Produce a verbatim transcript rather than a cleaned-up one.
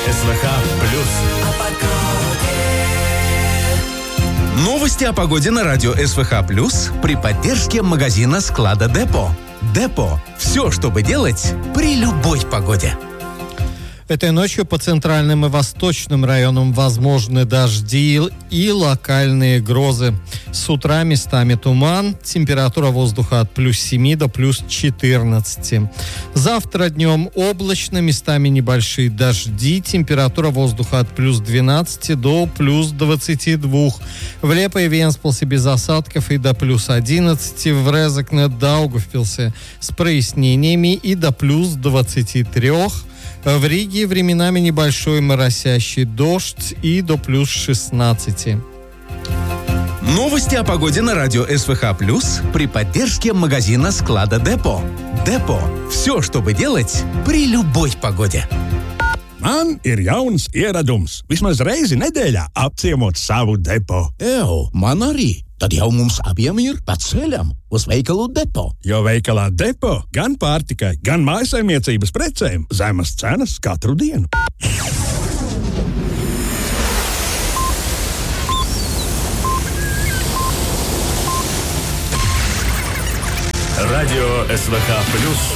СВХ плюс. Новости о погоде на радио СВХ плюс при поддержке магазина склада Депо. Депо. Все, чтобы делать при любой погоде. Этой ночью по центральным и восточным районам возможны дожди и локальные грозы. С утра местами туман. Температура воздуха от плюс семи до плюс четырнадцати. Завтра днем облачно, местами небольшие дожди. Температура воздуха от плюс двенадцати до плюс двадцати двух. В Лепо и Венспилсе без осадков и до плюс одиннадцати. В Резекне, Даугавпилсе с прояснениями и до плюс двадцати трёх. В Риге временами небольшой моросящий дождь и до плюс шестнадцати. Новости о погоде на радио СВХ плюс при поддержке магазина склада Депо. Депо. Все, чтобы делать при любой погоде. Man ir jauns ieradums. Vismaz reizi nedēļā apciemot savu depo. Ew, man arī. Tad jau mums abiem ir pa ceļam uz veikalu Depo. Jo veikalā Depo gan pārtikai, gan mājasaimniecības precēm zemas cenas katru dienu. Радио СВХ плюс.